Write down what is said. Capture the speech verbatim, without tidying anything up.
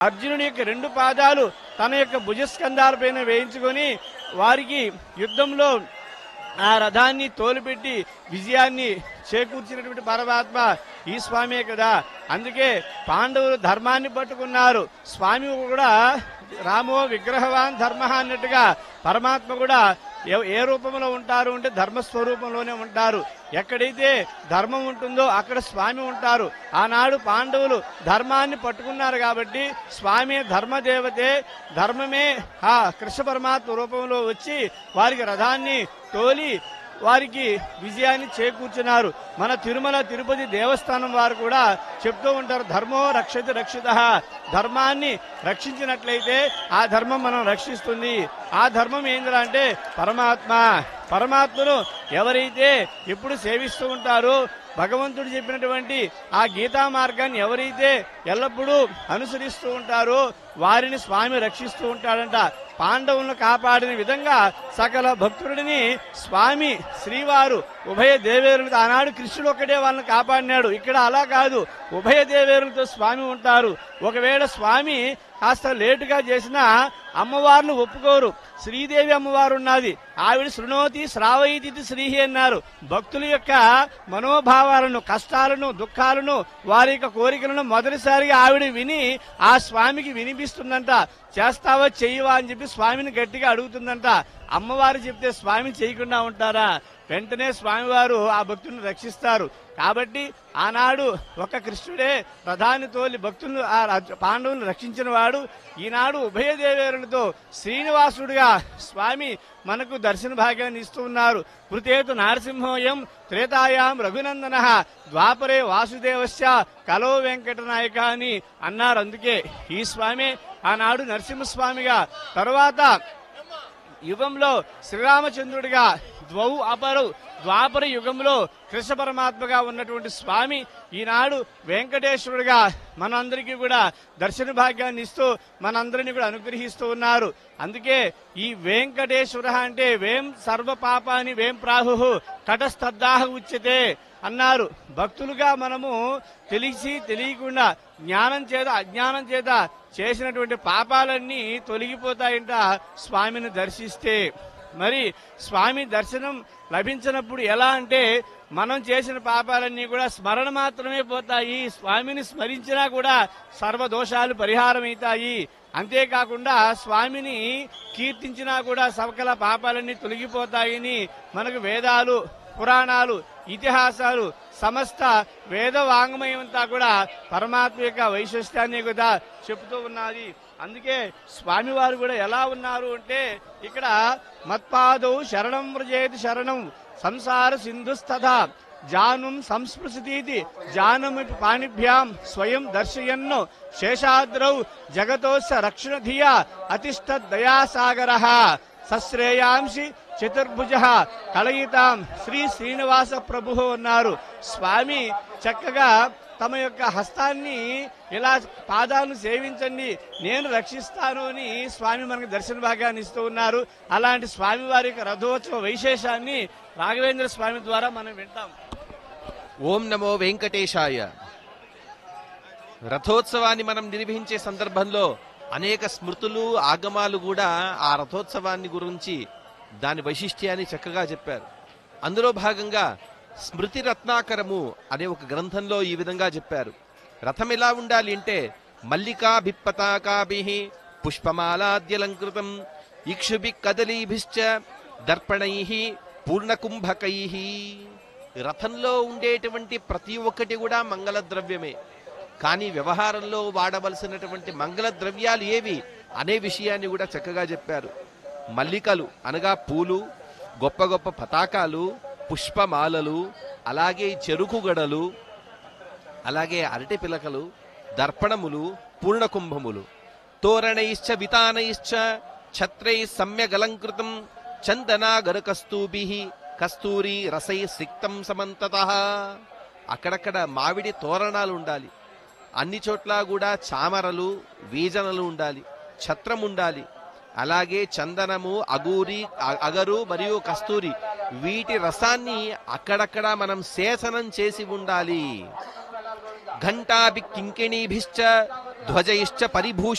అర్జునుడి యొక్క రెండు పాదాలు తన యొక్క భుజస్కంధాలపైన వేయించుకొని వారికి యుద్ధంలో ఆ రథాన్ని తోలుపెట్టి విజయాన్ని చేకూర్చినటువంటి పరమాత్మ ఈ స్వామే కదా. అందుకే పాండవులు ధర్మాన్ని పట్టుకున్నారు. స్వామి కూడా రామో విగ్రహవాన్ ధర్మ అన్నట్టుగా పరమాత్మ కూడా ఏ రూపంలో ఉంటారు అంటే ధర్మస్వరూపంలోనే ఉంటారు. ఎక్కడైతే ధర్మం ఉంటుందో అక్కడ స్వామి ఉంటారు. ఆనాడు పాండవులు ధర్మాన్ని పట్టుకున్నారు కాబట్టి స్వామి ధర్మదేవతే, ధర్మమే ఆ కృష్ణ పరమాత్మ రూపంలో వచ్చి వారికి రథాన్ని తోలి వారికి విజయాన్ని చేకూర్చున్నారు. మన తిరుమల తిరుపతి దేవస్థానం వారు కూడా చెప్తూ ఉంటారు, ధర్మో రక్షతి రక్షిత. ధర్మాన్ని రక్షించినట్లయితే ఆ ధర్మం మనం రక్షిస్తుంది. ఆ ధర్మం ఏందిరా అంటే పరమాత్మ. పరమాత్మను ఎవరైతే ఎప్పుడు సేవిస్తూ ఉంటారో, భగవంతుడు చెప్పినటువంటి ఆ గీతా మార్గాన్ని ఎవరైతే ఎల్లప్పుడూ అనుసరిస్తూ ఉంటారో వారిని స్వామి రక్షిస్తూ ఉంటాడంట. పాండవులను కాపాడిన విధంగా సకల భక్తుడిని స్వామి శ్రీవారు ఉభయ దేవేరులతో, ఆనాడు కృష్ణుడు ఒక్కడే వాళ్ళని కాపాడినాడు, ఇక్కడ అలా కాదు, ఉభయ దేవేరులతో స్వామి ఉంటారు. ఒకవేళ స్వామి కాస్త లేటుగా చేసినా అమ్మవార్లు ఒప్పుకోరు. శ్రీదేవి అమ్మవారు ఉన్నది, ఆవిడ శృణోతి శ్రావయితి శ్రీహి అన్నారు. భక్తుల యొక్క మనోభావాలను, కష్టాలను, దుఃఖాలను, వారి యొక్క కోరికలను మొదటిసారిగా ఆవిడ విని ఆ స్వామికి వినిపిస్తుందంట. చేస్తావా చెయ్యవా అని చెప్పి స్వామిని గట్టిగా అడుగుతుందంట. అమ్మవారు చెప్తే స్వామి చేయకుండా ఉంటారా? వెంటనే స్వామివారు ఆ భక్తులను రక్షిస్తారు. కాబట్టి ఆనాడు ఒక కృష్ణుడే రథాన్ని తోలి భక్తులను ఆ పాండవులను రక్షించిన వాడు. ఈనాడు ఉభయ దేవేరులతో శ్రీనివాసుడిగా స్వామి మనకు దర్శన భాగ్యాన్ని ఇస్తూ ఉన్నారు. కృతేతు నారసింహోయం త్రేతాయాం రఘునందన ద్వాపరే వాసుదేవస్య కలో వెంకటనాయక అని అన్నారు. అందుకే ఈ స్వామి ఆనాడు నరసింహస్వామిగా, తరువాత యుగంలో శ్రీరామచంద్రుడిగా, ద్వౌ అపరు ద్వాపర యుగంలో కృష్ణ పరమాత్మగా ఉన్నటువంటి స్వామి ఈనాడు వెంకటేశ్వరుడిగా మనందరికీ కూడా దర్శన భాగ్యాన్ని ఇస్తూ మనందరినీ కూడా అనుగ్రహిస్తూ ఉన్నారు. అందుకే ఈ వెంకటేశ్వర అంటే వేం సర్వ పాపాని వేం ప్రాహు కటస్తద్దాహ ఉచ్యతే అన్నారు. భక్తులుగా మనము తెలిసి తెలియకుండా జ్ఞానం చేత అజ్ఞానం చేత చేసినటువంటి పాపాలన్నీ తొలగిపోతాయంట స్వామిని దర్శిస్తే. మరి స్వామి దర్శనం లభించినప్పుడు ఎలా అంటే మనం చేసిన పాపాలన్నీ కూడా స్మరణ మాత్రమే పోతాయి. స్వామిని స్మరించినా కూడా సర్వదోషాలు పరిహారం అవుతాయి. అంతేకాకుండా స్వామిని కీర్తించినా కూడా సకల పాపాలన్నీ తొలగిపోతాయని మనకు వేదాలు, పురాణాలు, ఇతిహాసాలు, సమస్త వేద వాంగ్మయం అంతా కూడా పరమాత్మ యొక్క వైశిష్ట్యాన్ని కూడా చెబుతూ ఉన్నది. అందుకే స్వామివారు కూడా ఎలా ఉన్నారు అంటే ఇక్కడ మత్పాదౌ శరణం వ్రజేతి శరణం సంసార సింధుస్తథా జానం సంస్పృశతీతి జానమిపి పాణిభ్యాం స్వయం దర్శయన్నో శేషాద్రౌ జగతోస్య రక్షణ ధియా అతిష్ట దయాసాగరః సశ్రేయాంసి చతుర్భుజ కళయితాం శ్రీ శ్రీనివాస ప్రభు అన్నారు. స్వామి చక్కగా తమ యొక్క హస్తాన్ని ఇలా పాదాలను సేవించండి, నేను రక్షిస్తాను అని స్వామి మనకు దర్శన భాగ్యాన్ని ఇస్తూ ఉన్నారు. అలాంటి స్వామి వారి యొక్క రథోత్సవ వైశేషాన్ని రాఘవేంద్ర స్వామి ద్వారా మనం వింటాం. ఓం నమో వెంకటేశాయ. రథోత్సవాన్ని మనం నిర్వహించే సందర్భంలో అనేక స్మృతులు, ఆగమాలు కూడా ఆ రథోత్సవాన్ని గురించి దాని వైశిష్ట్యాన్ని చక్కగా చెప్పారు. అందులో భాగంగా స్మృతి రత్నాకరము అనే ఒక గ్రంథంలో ఈ విధంగా చెప్పారు. రథం ఎలా ఉండాలి అంటే మల్లికా భిప్పతాకాభిః పుష్పమాలాద్యలంకృతం ఇక్షుభి కదలీభిశ్చ దర్పణైః పూర్ణకుంభకైః. రథంలో ఉండేటువంటి ప్రతి ఒక్కటి కూడా మంగళ ద్రవ్యమే. కానీ వ్యవహారంలో వాడవలసినటువంటి మంగళ ద్రవ్యాలు ఏవి అనే విషయాన్ని కూడా చక్కగా చెప్పారు. మల్లికలు అనగా పూలు, గొప్ప గొప్ప పతాకాలు, పుష్పమాలలు, అలాగే చెరుకు గడలు, అలాగే అరటి పిలకలు, దర్పణములు, పూర్ణకుంభములు, తోరణైశ్చ వితానైశ్చ ఛత్రై సమ్యగలంకృతం చందనాగర కస్తూభిః కస్తూరి రసై సిక్తం సమంతతః. అక్కడక్కడ మామిడి తోరణాలు ఉండాలి, అన్ని చోట్ల కూడా చామరలు, వీజనలు ఉండాలి, ఛత్రం ఉండాలి, అలాగే చందనము, అగూరి అగరు మరియు కస్తూరి వీటి రసాన్ని అక్కడక్కడ మనం సేచనం చేసి ఉండాలి. ఘంటాభి కింకిణీభిశ్చ ధ్వజైశ్చ పరిభూష